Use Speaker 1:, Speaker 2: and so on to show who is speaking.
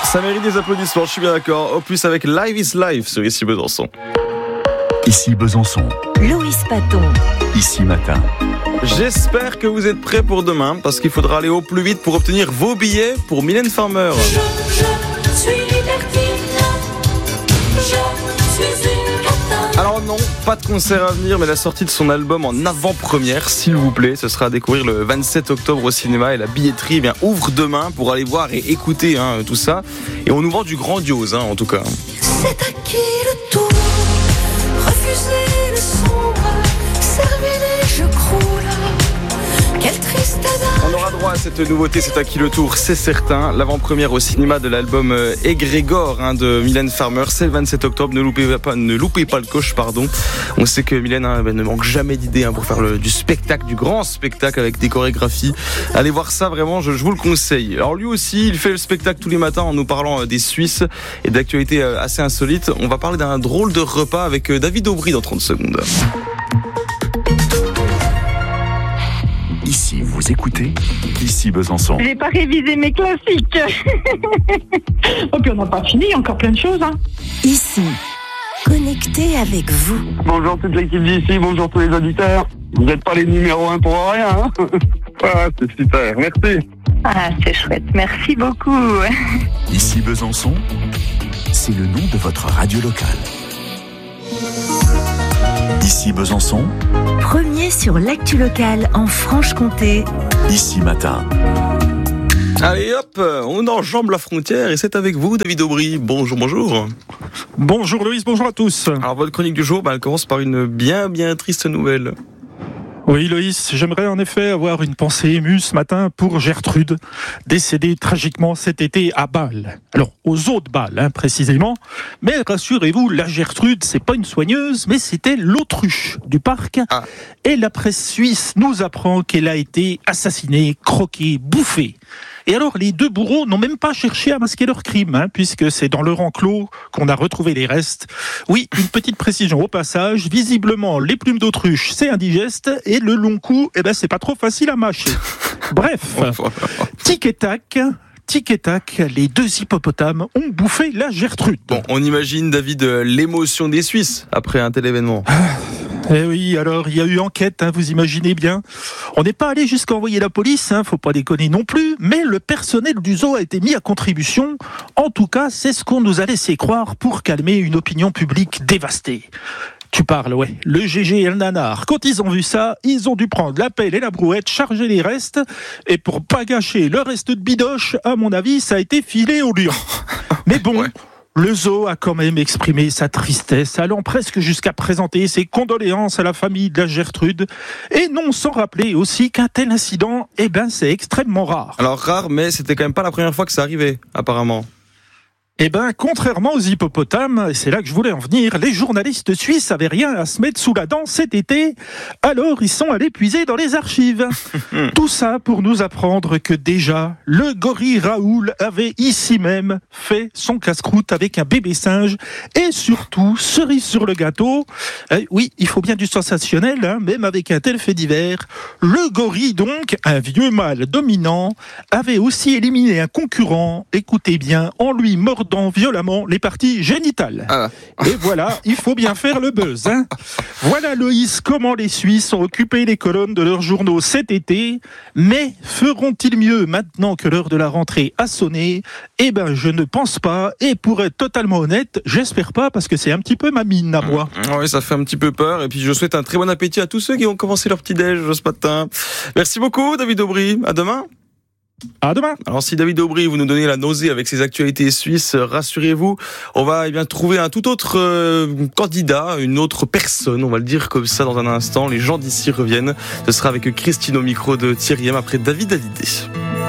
Speaker 1: Ça mérite des applaudissements, je suis bien d'accord. Opus avec Live is Life sur Ici Besançon.
Speaker 2: Ici Besançon.
Speaker 3: Loïs Paton.
Speaker 2: Ici Matin.
Speaker 1: J'espère que vous êtes prêts pour demain, parce qu'il faudra aller au plus vite pour obtenir vos billets pour Mylène Farmer.
Speaker 4: Je suis libertine, je suis une catin.
Speaker 1: Alors non, pas de concert à venir, mais la sortie de son album en avant-première, s'il vous plaît. Ce sera à découvrir le 27 octobre au cinéma et la billetterie ouvre demain pour aller voir et écouter tout ça. Et on nous vend du grandiose en tout cas.
Speaker 4: C'est à qui le tour? Refusez le sombre, servez-les, je croule. Quel triste adage.
Speaker 1: On aura droit à cette nouveauté, c'est à qui le tour, c'est certain. L'avant-première au cinéma de l'album Égrégore de Mylène Farmer, c'est le 27 octobre. Ne loupez pas le coche, pardon. On sait que Mylène ne manque jamais d'idées pour faire du spectacle, du grand spectacle avec des chorégraphies. Allez voir ça, vraiment, je vous le conseille. Alors lui aussi, il fait le spectacle tous les matins en nous parlant des Suisses et d'actualités assez insolites. On va parler d'un drôle de repas avec David Aubry dans 30 secondes.
Speaker 2: Ici, vous écoutez Ici Besançon.
Speaker 5: J'ai pas révisé mes classiques. Oh, puis on n'a pas fini, encore plein de choses.
Speaker 3: Ici, connecté avec vous.
Speaker 6: Bonjour toute l'équipe d'ici, bonjour tous les auditeurs. Vous n'êtes pas les numéros 1 pour rien. Ah, c'est super, merci.
Speaker 5: Ah, c'est chouette, merci beaucoup.
Speaker 2: Ici Besançon, c'est le nom de votre radio locale. Ici Besançon,
Speaker 3: Premier sur l'actu locale en Franche-Comté.
Speaker 2: Ici Matin.
Speaker 1: Allez hop, on enjambe la frontière et c'est avec vous David Aubry. Bonjour.
Speaker 7: Bonjour Loïs, bonjour à tous.
Speaker 1: Alors votre chronique du jour, elle commence par une bien triste nouvelle.
Speaker 7: Oui Loïs, j'aimerais en effet avoir une pensée émue ce matin pour Gertrude, décédée tragiquement cet été à Bâle. Alors, aux eaux de Bâle, précisément. Mais rassurez-vous, la Gertrude, c'est pas une soigneuse, mais c'était l'autruche du parc. Ah. Et la presse suisse nous apprend qu'elle a été assassinée, croquée, bouffée. Et alors, les deux bourreaux n'ont même pas cherché à masquer leur crime, puisque c'est dans leur enclos qu'on a retrouvé les restes. Oui, une petite précision au passage. Visiblement, les plumes d'autruche, c'est indigeste, et le long cou, c'est pas trop facile à mâcher. Bref, tic et tac, les deux hippopotames ont bouffé la Gertrude.
Speaker 1: Bon, on imagine, David, l'émotion des Suisses après un tel événement.
Speaker 7: Eh oui, alors il y a eu enquête, vous imaginez bien. On n'est pas allé jusqu'à envoyer la police, faut pas déconner non plus, mais le personnel du zoo a été mis à contribution. En tout cas, c'est ce qu'on nous a laissé croire pour calmer une opinion publique dévastée. Tu parles, ouais. Le GG et le nanar, quand ils ont vu ça, ils ont dû prendre la pelle et la brouette, charger les restes, et pour pas gâcher le reste de bidoche, à mon avis, ça a été filé au lion. Mais bon... Ouais. Le zoo a quand même exprimé sa tristesse, allant presque jusqu'à présenter ses condoléances à la famille de la Gertrude, et non sans rappeler aussi qu'un tel incident, c'est extrêmement rare.
Speaker 1: Alors rare, mais c'était quand même pas la première fois que ça arrivait, apparemment.
Speaker 7: Contrairement aux hippopotames, et c'est là que je voulais en venir, les journalistes suisses avaient rien à se mettre sous la dent cet été, alors ils sont allés puiser dans les archives. Tout ça pour nous apprendre que déjà, le gorille Raoul avait ici même fait son casse-croûte avec un bébé singe, et surtout, cerise sur le gâteau, oui, il faut bien du sensationnel, même avec un tel fait divers, le gorille donc, un vieux mâle dominant, avait aussi éliminé un concurrent, écoutez bien, en lui mordant violemment les parties génitales. Ah. Et voilà, il faut bien faire le buzz. Voilà Loïs, comment les Suisses ont occupé les colonnes de leurs journaux cet été. Mais feront-ils mieux maintenant que l'heure de la rentrée a sonné ? Je ne pense pas. Et pour être totalement honnête, j'espère pas, parce que c'est un petit peu ma mine à moi.
Speaker 1: Oui, ça fait un petit peu peur. Et puis je souhaite un très bon appétit à tous ceux qui ont commencé leur petit-déj ce matin. Merci beaucoup David Aubry. À demain.
Speaker 7: À demain.
Speaker 1: Alors si David Aubry vous nous donnez la nausée avec ses actualités suisses, rassurez-vous, on va trouver un tout autre candidat, une autre personne, on va le dire comme ça dans un instant. Les gens d'ici reviennent. Ce sera avec Christine au micro de Thierry M après David Hallyday.